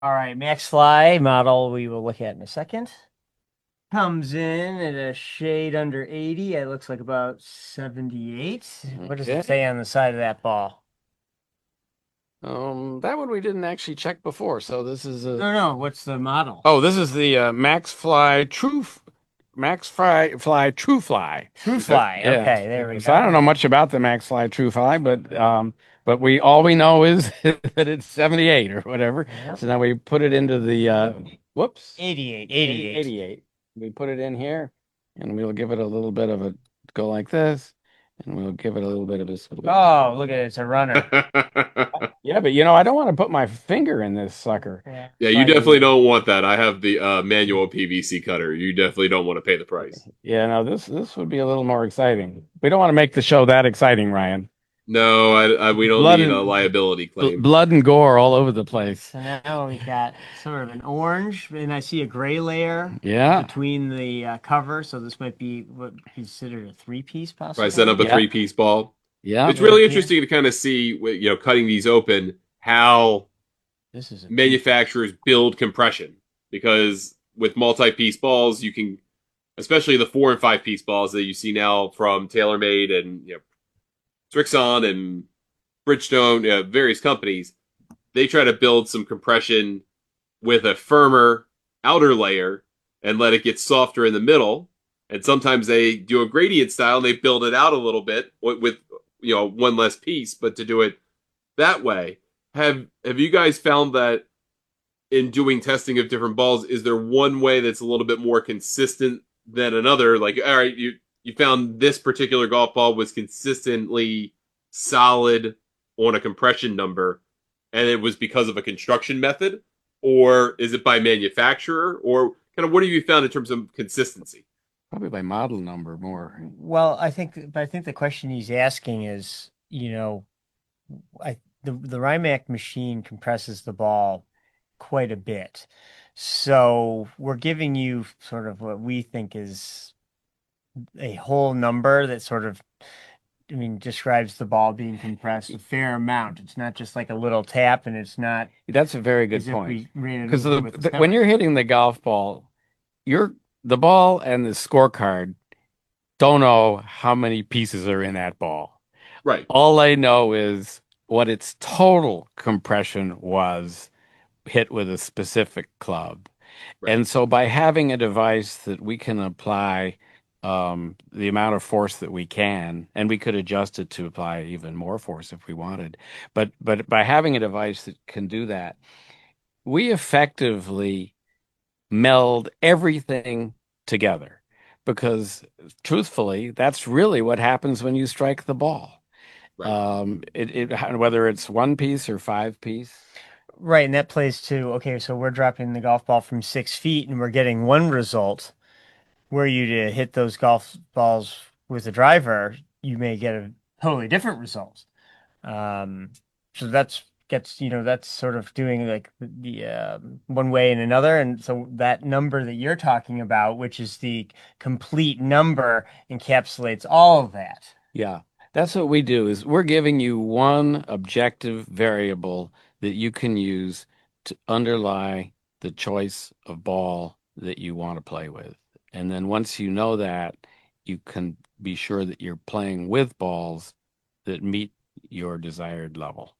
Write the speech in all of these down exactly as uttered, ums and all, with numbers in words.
All right, Max Fly model we will look at in a second. Comes in at a shade under eighty. It looks like about seventy-eight. What does it Okay. say on the side of that ball? Um, that one we didn't actually check before. So this is a No, no, what's the model? oh, this is the uh, Max Fly True F- Max Fly Fly True Fly. True Uh, Fly. yeah. Okay, there we So I don't go. know much about the Max Fly True Fly, but um, but we all we know is that it's seventy-eight or whatever. Yep. So now we put it into the uh, whoops, eighty-eight, eighty, eighty-eight. eighty-eight. We put it in here, and we'll give it a little bit of a go like this, and we'll give it a little bit of a squeeze. Oh, look at it. It's a runner. Yeah, but you know, I don't want to put my finger in this sucker. Yeah, Yeah, you fine. definitely don't want that. I have the uh, manual P V C cutter. You definitely don't want to pay the price. Yeah, no, this this would be a little more exciting. We don't want to make the show that exciting, Ryan. No, I, I, we don't Blood need a and liability bl claim. blood and gore all over the place. So now we got sort of an orange, and I see a gray layer Yeah, between the uh, cover. So this might be what considered a three-piece, If I set possibly. up a yeah, three-piece ball, yeah. it's Right really here. interesting to kind of see, you know, cutting these open, how This is a beaut. manufacturers build compression. Because with multi-piece balls, you can, especially the four and five piece balls that you see now from TaylorMade and you know, Strixon and Bridgestone, uh, various companies, they try to build some compression with a firmer outer layer and let it get softer in the middle. And sometimes they do a gradient style and they build it out a little bit with, with you know one less piece, but to do it that way. Have have you guys found that in doing testing of different balls, is there one way that's a little bit more consistent than another? Like, all right, you you found this particular golf ball was consistently solid on a compression number, and it was because of a construction method, or is it by manufacturer, or kind of what have you found in terms of consistency? Probably by model number more. Well, I think, but I think the question he's asking is, you know, I the the Rimac machine compresses the ball quite a bit. So we're giving you sort of what we think is a whole number that sort of, I mean, describes the ball being compressed a fair amount. It's not just like a little tap, and it's not That's a very good as if point. we ran it Because over the, with a the, when temper. you're hitting the golf ball, you're the ball and the scorecard don't know how many pieces are in that ball. Right, All they know is what its total compression was hit with a specific club. right. And so by having a device that we can apply um, the amount of force that we can, and we could adjust it to apply even more force if we wanted. But but by having a device that can do that, we effectively meld everything together. Because truthfully, that's really what happens when you strike the ball. Right. Um, it, it whether it's one piece or five piece. Right, and that plays to, okay, so we're dropping the golf ball from six feet and we're getting one result. Were you to hit those golf balls with a driver, you may get a totally different result. Um, so that's gets, you know, that's sort of doing like the um one way and another. And so that number that you're talking about, which is the complete number, encapsulates all of that. Yeah, that's what we do is we're giving you one objective variable that you can use to underlie the choice of ball that you want to play with. And then once you know that, you can be sure that you're playing with balls that meet your desired level.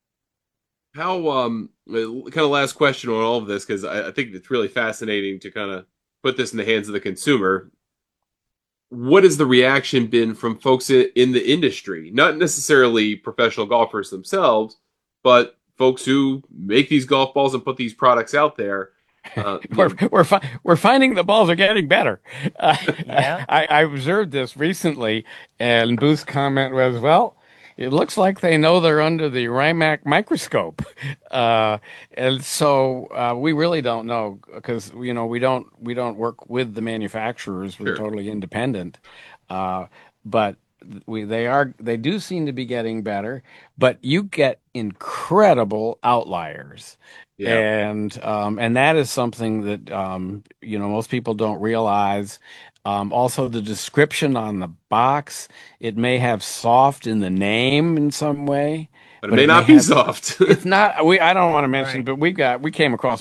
How um kind of last question on all of this because I, I think it's really fascinating to kind of put this in the hands of the consumer. What has the reaction been from folks in, in the industry? Not necessarily professional golfers themselves, but folks who make these golf balls and put these products out there. Uh, you We're know, we're fi we're finding the balls are getting better. Uh, Yeah. I I observed this recently, and Booth's comment was, "Well, it looks like they know they're under the Rimac microscope," uh, and so uh, we really don't know because you know we don't we don't work with the manufacturers. We're sure, totally independent, uh, but we they are they do seem to be getting better. But you get incredible outliers. yeah, And um, and that is something that um, you know most people don't realize. Um, also, the description on the box, it may have soft in the name in some way, But it may not be have- soft. It's not. We. I don't want to mention, Right. but we've got. We came across